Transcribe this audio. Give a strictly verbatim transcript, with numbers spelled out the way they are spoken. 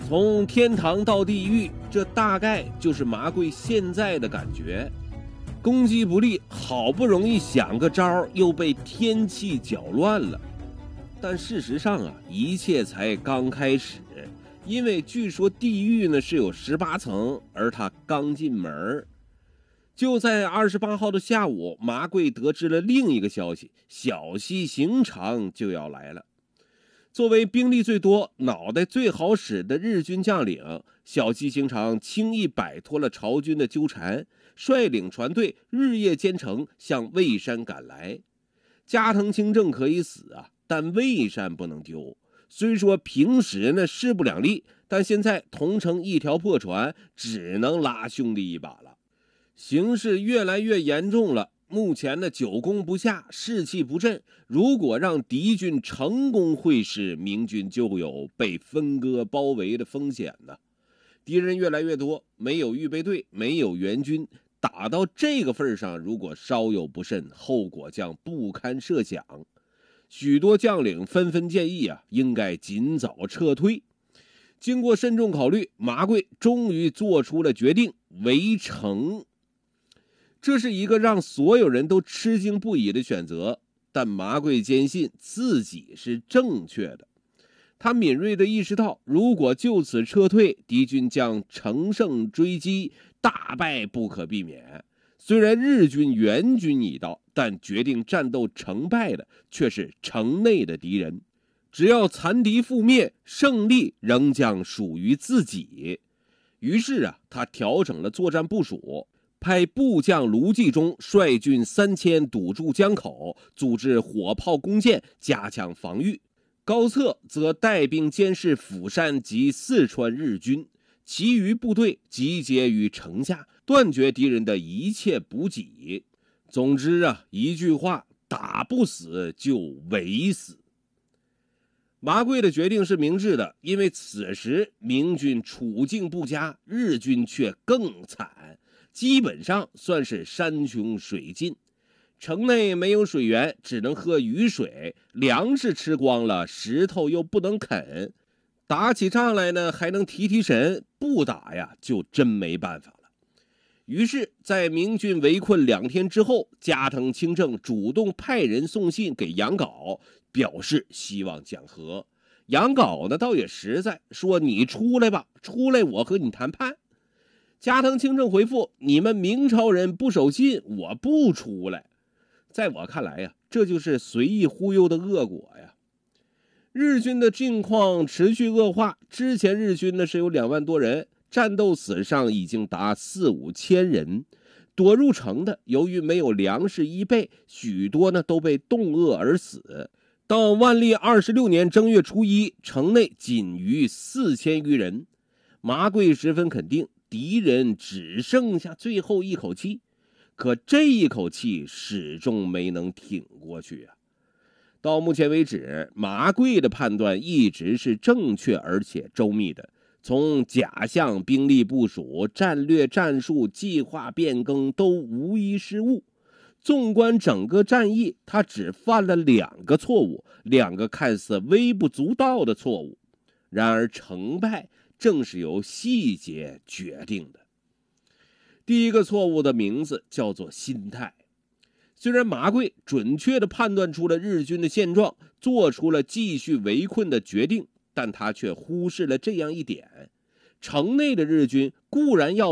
从天堂到地狱，这大概就是麻贵现在的感觉。攻击不利，好不容易想个招，又被天气搅乱了。但事实上啊，一切才刚开始，因为据说地狱呢是有十八层，而他刚进门。就在二十八号的下午，麻贵得知了另一个消息，小西行长就要来了。作为兵力最多、脑袋最好使的日军将领，小西行长轻易摆脱了朝军的纠缠，率领船队日夜兼程向蔚山赶来。加藤清正可以死啊，但蔚山不能丢。虽说平时呢势不两立，但现在同乘一条破船，只能拉兄弟一把了。形势越来越严重了，目前呢久攻不下，士气不振。如果让敌军成功会师，明军就有被分割包围的风险呢。敌人越来越多，没有预备队，没有援军，打到这个份上，如果稍有不慎，后果将不堪设想。许多将领纷纷建议啊，应该尽早撤退。经过慎重考虑，麻贵终于做出了决定，围城。这是一个让所有人都吃惊不已的选择，但麻贵坚信自己是正确的。他敏锐地意识到，如果就此撤退，敌军将乘胜追击，大败不可避免。虽然日军援军已到，但决定战斗成败的却是城内的敌人。只要残敌覆灭，胜利仍将属于自己。于是啊，他调整了作战部署，派部将卢继忠率军三千堵住江口，组织火炮弓箭，加强防御。高策则带兵监视釜山及四川日军，其余部队集结于城下，断绝敌人的一切补给。总之啊，一句话，打不死就围死。麻贵的决定是明智的，因为此时明军处境不佳，日军却更惨，基本上算是山穷水尽。城内没有水源，只能喝雨水，粮食吃光了，石头又不能啃。打起仗来呢，还能提提神，不打呀，就真没办法了。于是，在明军围困两天之后，加藤清正主动派人送信给杨镐，表示希望讲和。杨镐呢，倒也实在，说你出来吧，出来我和你谈判。加藤清正回复：你们明朝人不守信，我不出来。在我看来呀，这就是随意忽悠的恶果呀。日军的境况持续恶化，之前日军呢是有两万多人，战斗死伤已经达四五千人。躲入城的，由于没有粮食衣备，许多呢都被冻饿而死。到万历二十六年正月初一，城内仅余四千余人。麻贵十分肯定，敌人只剩下最后一口气。可这一口气始终没能挺过去啊！到目前为止，麻贵的判断一直是正确而且周密的，从假象、兵力部署、战略战术、计划变更都无一失误。纵观整个战役，他只犯了两个错误，两个看似微不足道的错误。然而成败正是由细节决定的。第一个错误的名字叫做心态。虽然麻贵准确地判断出了日军的现状，做出了继续围困的决定，但他却忽视了这样一点：城内的日军固然要